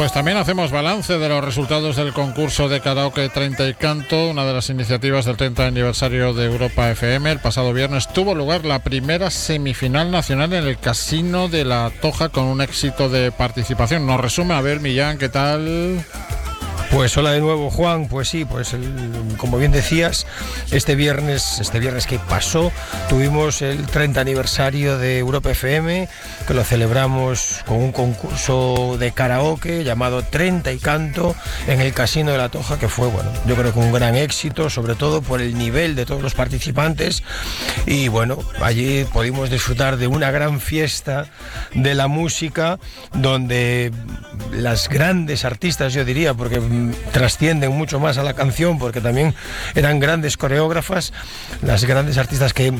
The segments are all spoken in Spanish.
Pues también hacemos balance de los resultados del concurso de karaoke 30 y canto, una de las iniciativas del 30 aniversario de Europa FM. El pasado viernes tuvo lugar la primera semifinal nacional en el Casino de la Toja con un éxito de participación. Nos resume, a ver, Millán, ¿qué tal? Pues hola de nuevo, Juan. Pues sí, como bien decías, este viernes que pasó, tuvimos el 30 aniversario de Europa FM, que lo celebramos con un concurso de karaoke llamado 30 y canto en el Casino de la Toja, que fue, bueno, yo creo que un gran éxito, sobre todo por el nivel de todos los participantes. Y bueno, allí pudimos disfrutar de una gran fiesta de la música, donde las grandes artistas, yo diría, porque trascienden mucho más a la canción, porque también eran grandes coreógrafas, las grandes artistas que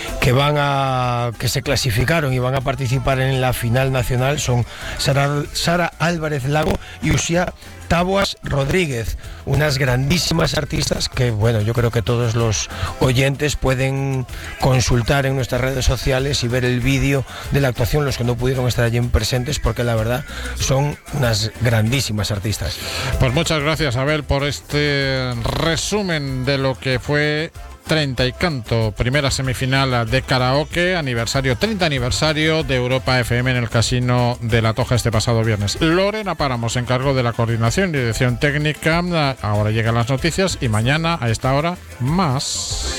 se clasificaron y van a participar en la final nacional son Sara Álvarez Lago y Uxía Taboas Rodríguez, unas grandísimas artistas que, bueno, yo creo que todos los oyentes pueden consultar en nuestras redes sociales y ver el vídeo de la actuación, los que no pudieron estar allí presentes, porque la verdad son unas grandísimas artistas. Pues muchas gracias, Abel, por este resumen de lo que fue 30 y canto, primera semifinal de karaoke, 30 aniversario de Europa FM en el Casino de la Toja este pasado viernes. Lorena Páramo se encargó de la coordinación y dirección técnica. Ahora llegan las noticias y mañana a esta hora más.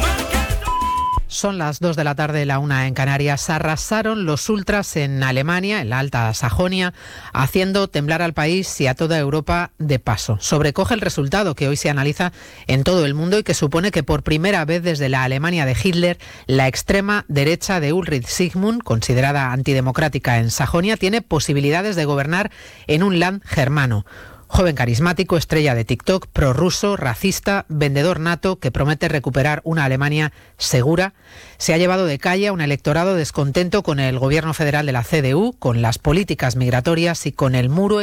Son las 2 de la tarde, la 1 en Canarias. Arrasaron los ultras en Alemania, en la Alta Sajonia, haciendo temblar al país y a toda Europa de paso. Sobrecoge el resultado que hoy se analiza en todo el mundo y que supone que por primera vez desde la Alemania de Hitler, la extrema derecha de Ulrich Sigmund, considerada antidemocrática en Sajonia, tiene posibilidades de gobernar en un land germano. Joven carismático, estrella de TikTok, prorruso, racista, vendedor nato que promete recuperar una Alemania segura, se ha llevado de calle a un electorado descontento con el gobierno federal de la CDU, con las políticas migratorias y con el muro